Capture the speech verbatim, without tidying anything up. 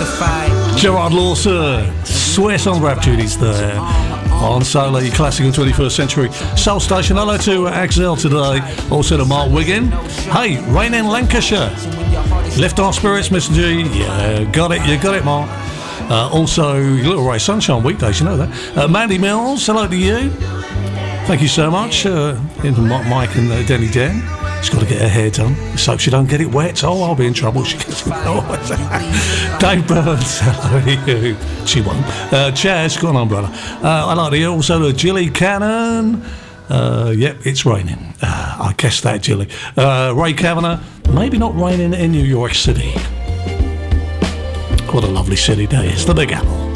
Gerard Lawson, Sweat on Rap Duties there on Solar Classic and twenty-first Century Soul Station. Hello to Axel today, also to Mark Wiggin. Hey, rain in Lancashire. Lift our spirits, Mister G. Yeah, got it, you got it, Mark. Uh, also, Little Ray Sunshine weekdays, you know that. Uh, Mandy Mills, hello to you. Thank you so much. Uh, into Mike and uh, Denny Den. She's got to get her hair done so she don't get it wet. Oh, I'll be in trouble. She gets Dave Burns, hello to you. She won't. Uh, Chaz, go on, umbrella. Uh, I like to hear also to Jilly Cannon. Uh, yep, it's raining. Uh, I guess that, Jilly. Uh, Ray Kavanagh, maybe not raining in New York City. What a lovely city that is, the Big Apple.